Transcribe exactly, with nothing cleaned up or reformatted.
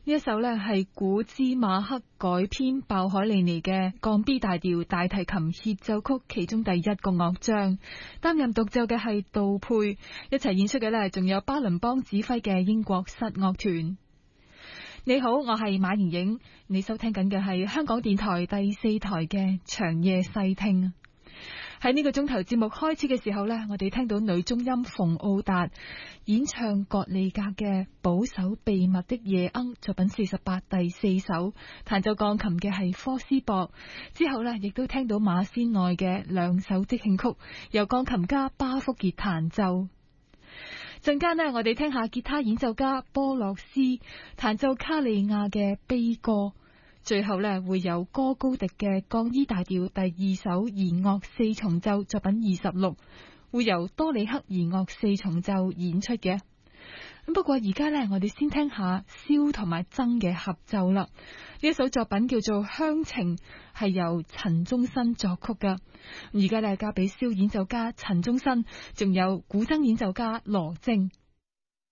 呢一首呢係古茲馬克改編鮑海利尼嘅降 B 大調大提琴協奏曲其中第一個樂章，擔任獨奏嘅係杜佩，一齊演出嘅呢仲有巴倫邦指揮嘅英國室樂團。你好，我係馬瑩瑩，你收聽緊嘅係香港電台第四台嘅長夜細聽。喺呢個鐘頭節目開始嘅時候呢，我哋聽到女中音馮奧達演唱葛利格嘅保守秘密的夜鶯作品四十八第四首，彈奏鋼琴嘅係科斯博。之後呢，亦都聽到馬仙內嘅兩首即興曲，由鋼琴家巴福傑彈奏。陣間呢，我哋聽下吉他演奏家波洛斯彈奏卡利亞嘅悲歌。最後呢，會有哥高迪嘅降 E 大調第二首弦樂四重奏作品二十六，會由多里克弦樂四重奏演出嘅。不過而家呢，我哋先聽下蕭同埋曾嘅合奏啦。呢一首作品叫做《鄉情》，係由陳宗新作曲噶。而家呢，交俾蕭演奏家陳宗新，仲有古箏演奏家羅晶。